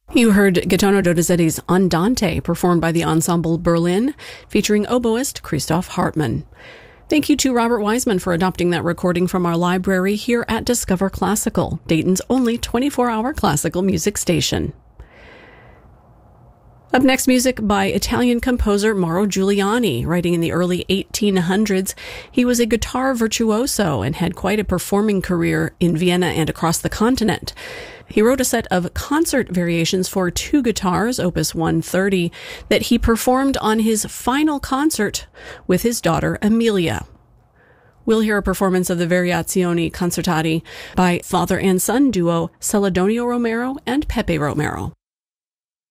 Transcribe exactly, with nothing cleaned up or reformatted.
You heard Gaetano Donizetti's Andante, performed by the Ensemble Berlin, featuring oboist Christoph Hartmann. Thank you to Robert Wiseman for adopting that recording from our library here at Discover Classical, Dayton's only twenty-four hour classical music station. Up next, music by Italian composer Mauro Giuliani. Writing in the early eighteen hundreds, he was a guitar virtuoso and had quite a performing career in Vienna and across the continent. He wrote a set of concert variations for two guitars, Opus one thirty, that he performed on his final concert with his daughter Emilia. We'll hear a performance of the Variazioni Concertati by father and son duo Celedonio Romero and Pepe Romero.